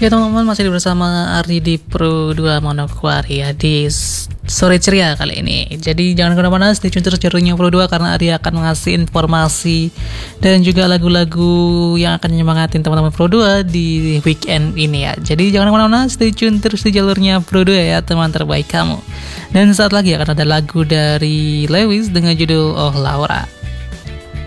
Oke teman-teman, masih bersama Ardi di Pro 2 Manokwari ya, di sore ceria kali ini. Jadi jangan kemana-mana, stay tune terus jalurnya Pro 2 karena Ardi akan ngasih informasi dan juga lagu-lagu yang akan nyemangatin teman-teman Pro 2 di weekend ini ya. Jadi jangan kemana-mana, stay tune terus di jalurnya Pro 2 ya, teman terbaik kamu. Dan saat lagi akan ada lagu dari Lewis dengan judul Oh Laura.